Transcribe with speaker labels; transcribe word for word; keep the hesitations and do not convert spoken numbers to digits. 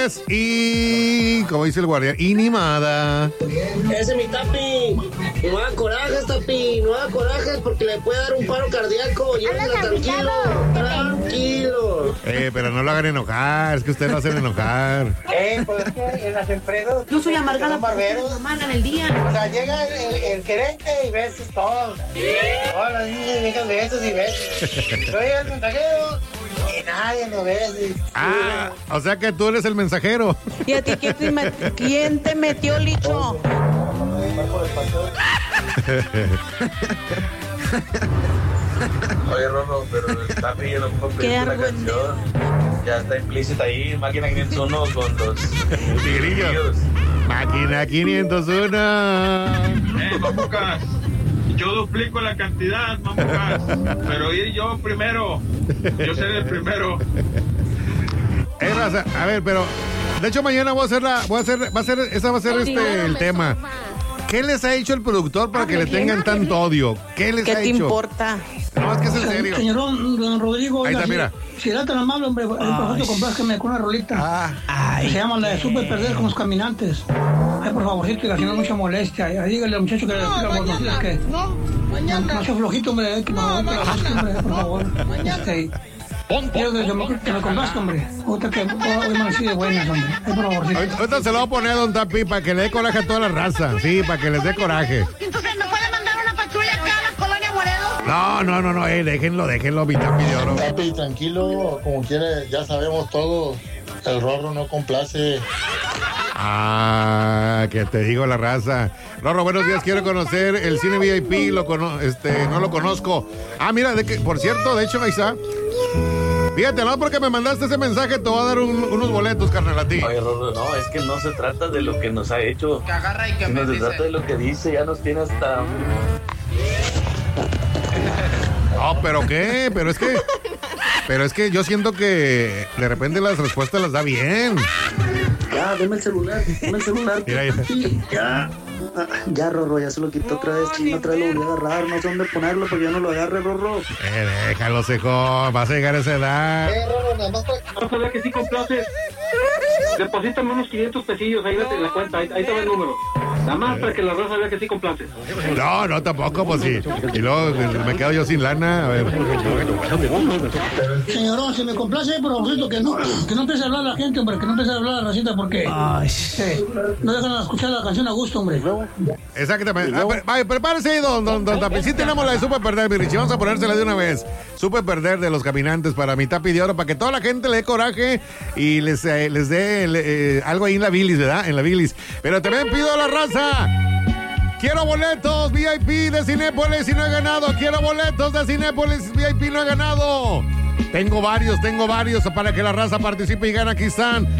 Speaker 1: vez y, como dice el guardián, inimada.
Speaker 2: Ese es mi Tapi. No haga corajes, Tapi. No haga corajes porque le puede dar un paro cardíaco. Llévenlo tranquilo. Tranquilo.
Speaker 1: Eh, pero no lo hagan enojar. Es que ustedes lo hacen enojar.
Speaker 3: Eh, pues es que en las empresas.
Speaker 4: Yo soy amargada.
Speaker 3: Barberos.
Speaker 4: Amargan el día.
Speaker 3: O sea, llega el, el, el gerente y besos todos. Todas las niñas llegan besos y besos. Soy el mensajero. Y nadie lo ve.
Speaker 1: Ah, o sea que tú eres el mensajero.
Speaker 4: ¿Y a ti quién te, met- quién te metió, Licho?
Speaker 5: Oye, Rorro, pero está pidiendo por pedir una canción. Ya está implícita ahí, Máquina quinientos uno con los
Speaker 1: tigrillos. Máquina quinientos uno.
Speaker 6: Eh, mamucas. Yo duplico la cantidad, mamucas. Pero ir yo primero. Yo seré el primero.
Speaker 1: Eh, raza, a ver, pero de hecho mañana voy a hacer la, voy a hacer, va a ser, esa va a ser este el tema. ¿Qué les ha hecho el productor para que le tengan tanto odio? ¿Qué les
Speaker 4: ¿Qué
Speaker 1: ha
Speaker 4: te
Speaker 1: hecho?
Speaker 4: importa?
Speaker 1: No, es que es en serio.
Speaker 7: Señor don Rodrigo,
Speaker 1: Ahí está,
Speaker 7: oiga,
Speaker 1: mira.
Speaker 7: si, si era tan amable, hombre, por favor, complázcame con una rolita.
Speaker 1: Ah,
Speaker 7: se llama la de Super Perder con los Caminantes. Ay, por favorcito, que si no mucha molestia. Ay, dígale al muchacho que le pica los días que no, mañana. No sea flojito, hombre, que no, que lo busque, hombre, por favor. Este, quiero que, me- que me complazca, hombre. Ahorita que hoy amanecí de buenas, hombre. Ay, por favorcito.
Speaker 1: Ahorita ahorita se lo voy a poner a Don Tapi para que le dé coraje a toda la raza. Sí, para que les dé coraje.
Speaker 8: Entonces, ¿no puede mandar una patrulla acá a la colonia Morelos?
Speaker 1: No, no, no, no, eh, déjenlo, déjenlo, mi Tapi de oro.
Speaker 9: Tapi, tranquilo, como quiere, ya sabemos todos. El Rorro no complace.
Speaker 1: Ah, que te digo la raza. Rorro, buenos días, quiero conocer el cine V I P, lo cono este, no lo conozco. Ah, mira, de que, por cierto, de hecho, ahí está. Fíjate, no porque me mandaste ese mensaje, te voy a dar un- unos boletos, carnal, a ti.
Speaker 5: Oye, Rorro, no, es que no se trata de lo que nos ha hecho.
Speaker 10: Que agarra y que
Speaker 5: No
Speaker 10: me
Speaker 5: se
Speaker 10: dice.
Speaker 5: trata de lo que dice, ya nos tiene hasta...
Speaker 1: No, pero qué, pero es que, pero es que yo siento que de repente las respuestas las da bien.
Speaker 2: Ya, deme el celular. Deme el celular.
Speaker 1: Mira, mira.
Speaker 2: Sí, ya. Ah, Ya, Rorro, ya se lo quitó otra vez. Chino, otra vez lo volví a agarrar. No sé dónde ponerlo porque ya no lo agarre, Rorro.
Speaker 1: Eh, déjalo, seco, vas a llegar a esa edad.
Speaker 2: Eh, Rorro, nada más para...
Speaker 7: No sabía que sí complaces. Deposítame unos quinientos pesillos ahí en la cuenta. Ahí, ahí te va el número. Nada más para que la raza vea que sí complaces.
Speaker 1: No, no, tampoco, pues sí. Y luego me quedo yo sin lana, a ver.
Speaker 7: Señorón, si me complace, por favorito, que no, que no empiece a hablar la gente, hombre, que no empiece a hablar la racita porque eh, no dejan escuchar la canción a gusto, hombre.
Speaker 1: Exactamente. Ah, pre- vaya, prepárese, don, don, don Tapi. Sí tenemos la de Super Perder, mi Richie. Vamos a ponérsela de una vez. Super Perder de los Caminantes para mi Tapi de oro, para que toda la gente le dé coraje y les, eh, les dé eh, algo ahí en la bilis, ¿verdad? En la bilis. Pero también pido a la raza. Quiero boletos V I P de Cinépolis y no he ganado. Quiero boletos de Cinépolis V I P y no he ganado. Tengo varios, tengo varios para que la raza participe y gane. Aquí están.